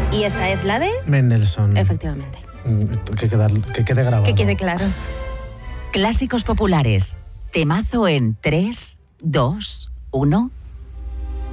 Y esta es la de... Mendelssohn. Efectivamente. Que quede grabado. Que quede claro. Clásicos populares. Temazo en 3, 2, 1...